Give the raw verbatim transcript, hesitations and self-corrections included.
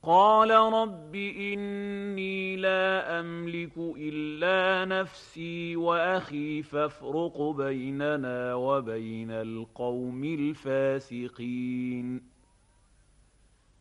قال رب إني لا أملك إلا نفسي وأخي فافرق بيننا وبين القوم الفاسقين